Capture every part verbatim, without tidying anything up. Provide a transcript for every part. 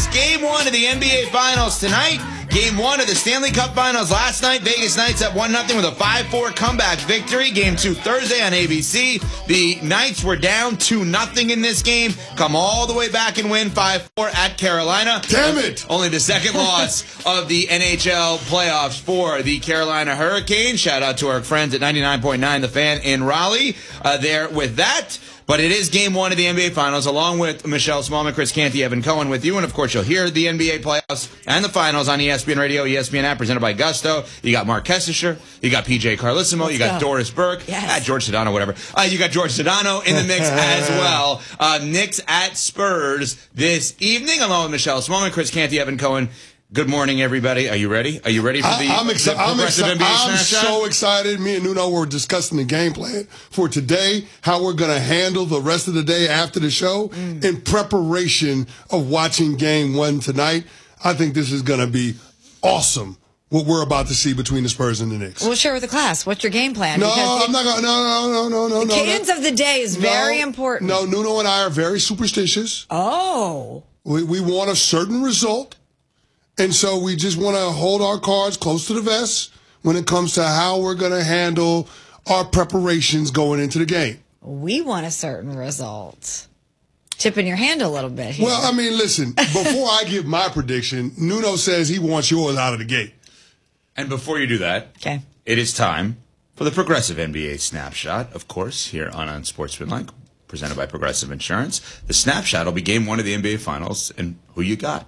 game one of the N B A Finals tonight. Game one of the Stanley Cup Finals last night. Vegas Knights up one nothing with a five four comeback victory. Game two Thursday on A B C. The Knights were down two nothing in this game. Come all the way back and win five four at Carolina. Damn it! Only the second loss of the N H L playoffs for the Carolina Hurricanes. Shout out to our friends at ninety-nine point nine The Fan in Raleigh uh, there with that. But it is game one of the N B A Finals, along with Michelle Smallman, Chris Canty, Evan Cohen with you. And, of course, you'll hear the N B A playoffs and the finals on E S P N Radio, E S P N app, presented by Gusto. You got Mark Kessisher. You got P J Carlissimo. Let's you got go. Doris Burke. Yes. Ah, George Sedano, whatever. Uh, you got George Sedano in the mix as well. Uh, Knicks at Spurs this evening, along with Michelle Smallman, Chris Canty, Evan Cohen. Good morning, everybody. Are you ready? Are you ready for the, I, I'm exci- the I'm, progressive exci- N B A I'm snapshot? so excited. Me and Nuno were discussing the game plan for today, how we're going to handle the rest of the day after the show mm. in preparation of watching game one tonight. I think this is going to be awesome, what we're about to see between the Spurs and the Knicks. We'll share with the class. What's your game plan? No, Because I'm not going to. No, no, no, no, no. The no, cadence that, of the day is no, very important. No, Nuno and I are very superstitious. Oh. We, we want a certain result. And so we just want to hold our cards close to the vest when it comes to how we're going to handle our preparations going into the game. We want a certain result. Tipping your hand a little bit here. Well, I mean, listen, before I give my prediction, Nuno says he wants yours out of the gate. And before you do that, okay, it is time for the Progressive N B A Snapshot, of course, here on Unsportsmanlike, presented by Progressive Insurance. The Snapshot will be game one of the N B A Finals, and who you got?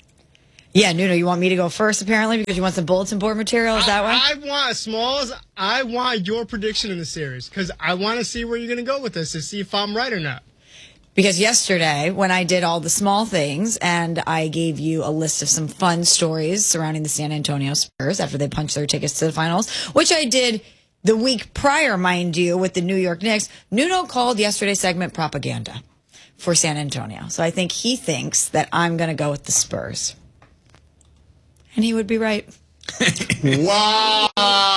Yeah, Nuno, you want me to go first, apparently, because you want some bulletin board material? Is that why? I, I want, Smalls, I want your prediction in the series, because I want to see where you're going to go with this to see if I'm right or not. Because yesterday, when I did all the small things, and I gave you a list of some fun stories surrounding the San Antonio Spurs after they punched their tickets to the finals, which I did the week prior, mind you, with the New York Knicks, Nuno called yesterday's segment propaganda for San Antonio. So I think he thinks that I'm going to go with the Spurs. And he would be right. Wow.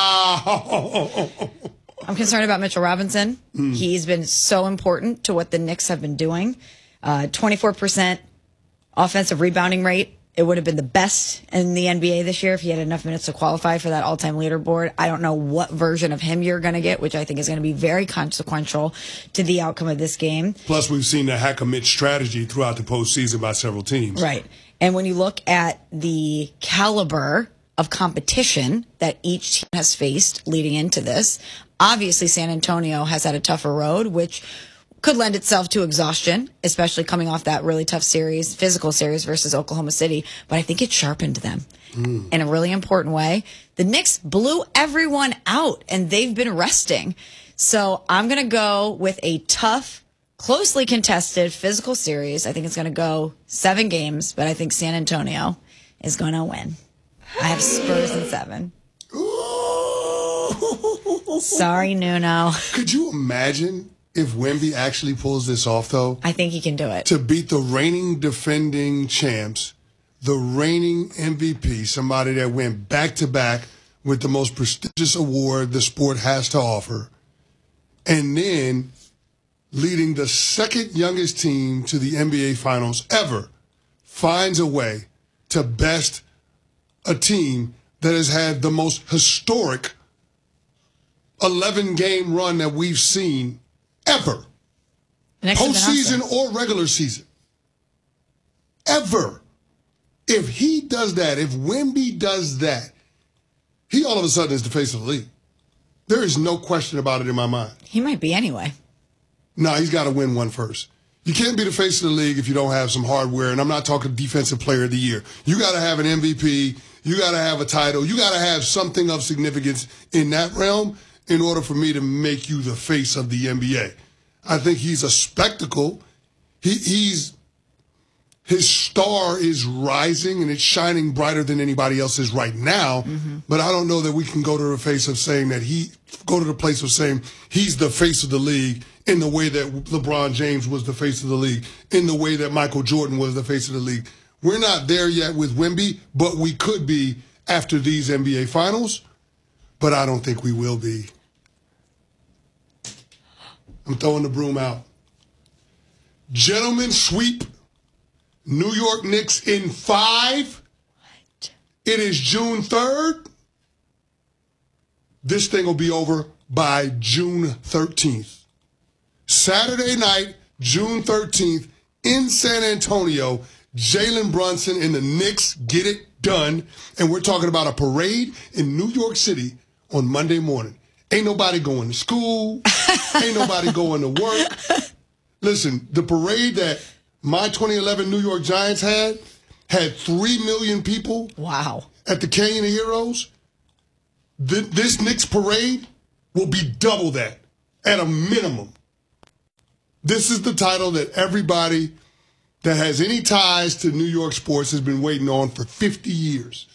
I'm concerned about Mitchell Robinson. Mm. He's been so important to what the Knicks have been doing. Uh, twenty-four percent offensive rebounding rate. It would have been the best in the N B A this year if he had enough minutes to qualify for that all-time leaderboard. I don't know what version of him you're going to get, which I think is going to be very consequential to the outcome of this game. Plus, we've seen the hack a Mitch strategy throughout the postseason by several teams. Right. And when you look at the caliber of competition that each team has faced leading into this, obviously San Antonio has had a tougher road, which could lend itself to exhaustion, especially coming off that really tough series, physical series versus Oklahoma City. But I think it sharpened them mm. in a really important way. The Knicks blew everyone out, and they've been resting. So I'm going to go with a tough, closely contested physical series. I think it's going to go seven games, but I think San Antonio is going to win. I have Spurs in seven. Sorry, Nuno. Could you imagine if Wemby actually pulls this off, though? I think he can do it. To beat the reigning defending champs, the reigning M V P, somebody that went back-to-back with the most prestigious award the sport has to offer, and then leading the second youngest team to the N B A Finals ever, finds a way to best a team that has had the most historic eleven-game run that we've seen ever. Postseason or regular season. Ever. If he does that, if Wemby does that, he all of a sudden is the face of the league. There is no question about it in my mind. He might be anyway. No, he's got to win one first. You can't be the face of the league if you don't have some hardware, and I'm not talking defensive player of the year. You got to have an M V P. You got to have a title. You got to have something of significance in that realm in order for me to make you the face of the N B A. I think he's a spectacle. He, he's his star is rising, and it's shining brighter than anybody else's right now. Mm-hmm. But I don't know that we can go to the face of saying that he go to the place of saying he's the face of the league in the way that LeBron James was the face of the league, in the way that Michael Jordan was the face of the league. We're not there yet with Wemby, but we could be after these N B A Finals. But I don't think we will be. I'm throwing the broom out. Gentlemen sweep New York Knicks in five. What? It is June third. This thing will be over by June thirteenth. Saturday night, June thirteenth, in San Antonio, Jalen Brunson and the Knicks get it done. And we're talking about a parade in New York City on Monday morning. Ain't nobody going to school. Ain't nobody going to work. Listen, the parade that my twenty eleven New York Giants had had three million people. Wow. At the Canyon of Heroes. Th- this Knicks parade will be double that at a minimum. This is the title that everybody that has any ties to New York sports has been waiting on for fifty years.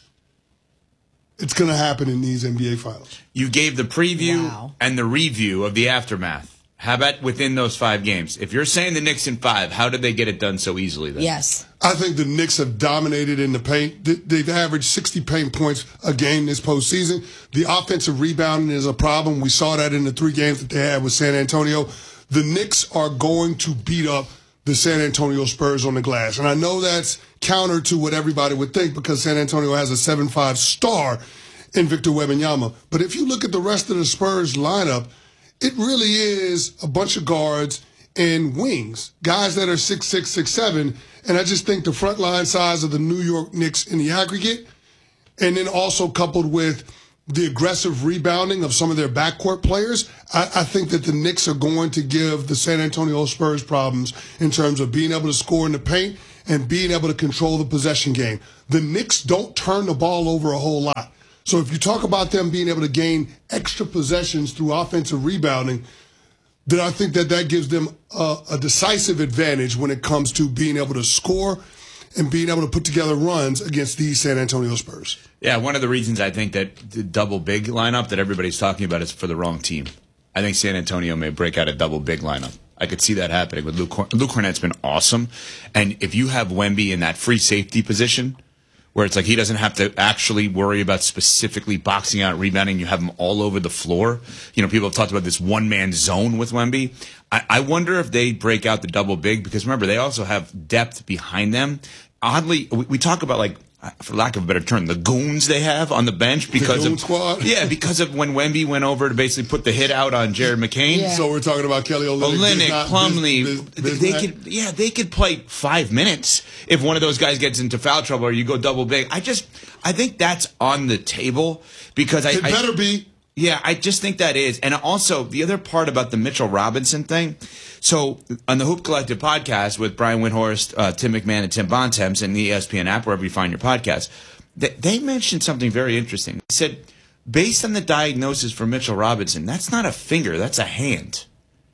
It's going to happen in these N B A finals. You gave the preview Wow. and the review of the aftermath. How about within those five games? If you're saying the Knicks in five, how did they get it done so easily then? Yes. I think the Knicks have dominated in the paint. Th- They've averaged sixty paint points a game this postseason. The offensive rebounding is a problem. We saw that in the three games that they had with San Antonio. The Knicks are going to beat up the San Antonio Spurs on the glass. And I know that's counter to what everybody would think because San Antonio has a seven five star in Victor Wembanyama. But if you look at the rest of the Spurs lineup, it really is a bunch of guards and wings, guys that are six six, six seven. And I just think the front line size of the New York Knicks in the aggregate, and then also coupled with the aggressive rebounding of some of their backcourt players, I, I think that the Knicks are going to give the San Antonio Spurs problems in terms of being able to score in the paint and being able to control the possession game. The Knicks don't turn the ball over a whole lot. So if you talk about them being able to gain extra possessions through offensive rebounding, then I think that that gives them a, a decisive advantage when it comes to being able to score and being able to put together runs against these San Antonio Spurs. Yeah, one of the reasons I think that the double big lineup that everybody's talking about is for the wrong team. I think San Antonio may break out a double big lineup. I could see that happening with Luke. Cor- Luke Cornett's been awesome. And if you have Wemby in that free safety position, where it's like he doesn't have to actually worry about specifically boxing out, rebounding. You have him all over the floor. You know, people have talked about this one-man zone with Wemby. I, I wonder if they break out the double big, because remember, they also have depth behind them. Oddly, we, we talk about, like, for lack of a better term, the goons they have on the bench because the goon of squad? Yeah, because of when Wemby went over to basically put the hit out on Jared McCain. Yeah. So we're talking about Kelly Olynyk, Olynyk, Bisnack, Plumlee, Bis- Bis- they Bismack. could, yeah, they could play five minutes if one of those guys gets into foul trouble or you go double big. I just, I think that's on the table because I, It I better be. yeah, I just think that is. And also, the other part about the Mitchell Robinson thing. So, on the Hoop Collective podcast with Brian Windhorst, uh, Tim McMahon, and Tim Bontemps, and the E S P N app, wherever you find your podcast, they, they mentioned something very interesting. They said, based on the diagnosis for Mitchell Robinson, that's not a finger, that's a hand.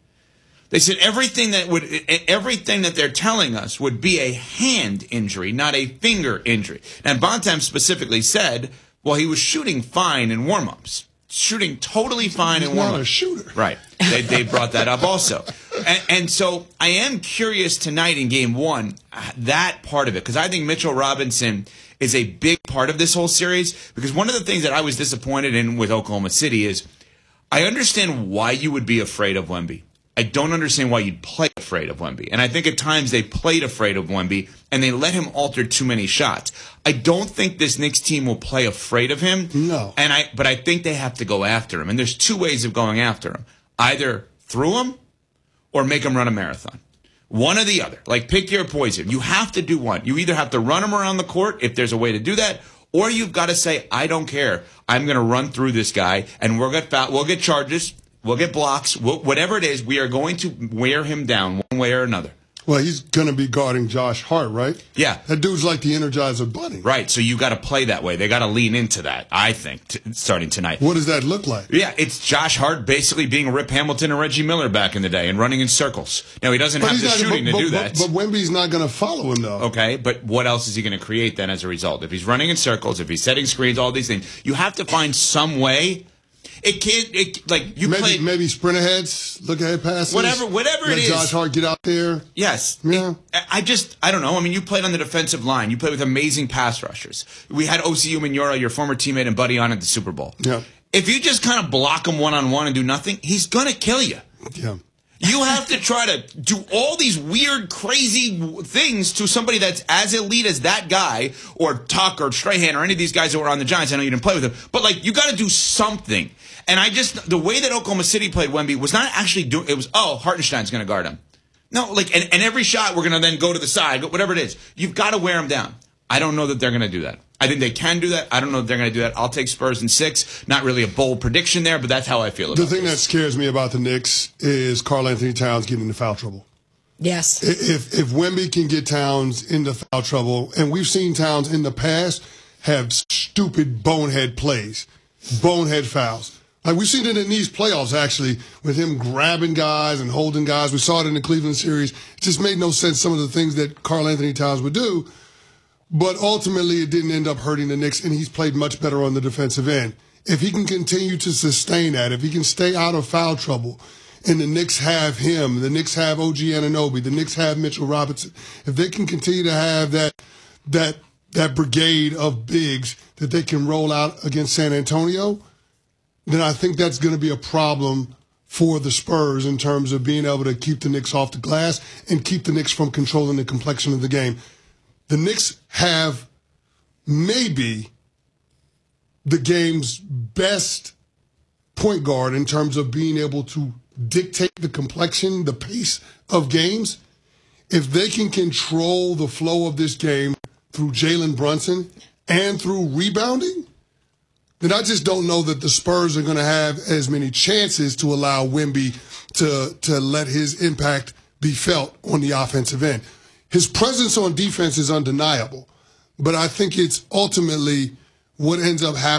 They said everything that would, everything that they're telling us would be a hand injury, not a finger injury. And Bontemps specifically said, well, he was shooting fine in warm-ups. Shooting totally fine He's in not warm-ups. a shooter. Right. They, they brought that up also. And, and so I am curious tonight in game one, that part of it, because I think Mitchell Robinson is a big part of this whole series, because one of the things that I was disappointed in with Oklahoma City is I understand why you would be afraid of Wemby. I don't understand why you'd play afraid of Wemby. And I think at times they played afraid of Wemby and they let him alter too many shots. I don't think this Knicks team will play afraid of him. No. And I, but I think they have to go after him. And there's two ways of going after him. Either through him or make him run a marathon. One or the other. Like, pick your poison. You have to do one. You either have to run him around the court if there's a way to do that, or you've got to say, I don't care. I'm going to run through this guy and we'll get foul- we'll get charges. We'll get blocks. We'll, whatever it is, we are going to wear him down one way or another. Well, he's going to be guarding Josh Hart, right? Yeah. That dude's like the Energizer Bunny. Right. So you got to play that way. They got to lean into that, I think, t- starting tonight. What does that look like? Yeah, it's Josh Hart basically being Rip Hamilton and Reggie Miller back in the day and running in circles. Now, he doesn't But have he's the not, shooting but, to but, do but, that. but Wemby's not going to follow him, though. Okay, but what else is he going to create then as a result? If he's running in circles, if he's setting screens, all these things, you have to find some way. It can't, it, like, you maybe, play. Maybe sprint aheads, look ahead passes. Whatever- whatever let it is. Josh Hart get out there. Yes. Yeah. It- I just, I don't know. I mean, you played on the defensive line. You played with amazing pass rushers. We had O C U Umenyiora, your former teammate and buddy, on at the Super Bowl. Yeah. If you just kind of block him one-on-one and do nothing, he's going to kill you. Yeah. You have to try to do all these weird, crazy things to somebody that's as elite as that guy, or Tuck or Strahan or any of these guys that were on the Giants. I know you didn't play with them, but like you got to do something. And I just, the way that Oklahoma City played Wemby was not actually doing, it was, oh, Hartenstein's going to guard him. No, like, and, and every shot we're going to then go to the side, whatever it is. You've got to wear him down. I don't know that they're going to do that. I think they can do that. I don't know if they're going to do that. I'll take Spurs in six. Not really a bold prediction there, but that's how I feel about it. The thing this. that scares me about the Knicks is Karl Anthony Towns getting into foul trouble. Yes. If if Wemby can get Towns into foul trouble, and we've seen Towns in the past have stupid bonehead plays, bonehead fouls. Like we've seen it in these playoffs, actually, with him grabbing guys and holding guys. We saw it in the Cleveland series. It just made no sense, some of the things that Karl Anthony Towns would do. But ultimately, it didn't end up hurting the Knicks, and he's played much better on the defensive end. If he can continue to sustain that, if he can stay out of foul trouble, and the Knicks have him, the Knicks have O G Anunoby, the Knicks have Mitchell Robinson, if they can continue to have that that that brigade of bigs that they can roll out against San Antonio, then I think that's going to be a problem for the Spurs in terms of being able to keep the Knicks off the glass and keep the Knicks from controlling the complexion of the game. The Knicks have maybe the game's best point guard in terms of being able to dictate the complexion, the pace of games. If they can control the flow of this game through Jalen Brunson and through rebounding, then I just don't know that the Spurs are going to have as many chances to allow Wemby to, to let his impact be felt on the offensive end. His presence on defense is undeniable, but I think it's ultimately what ends up happening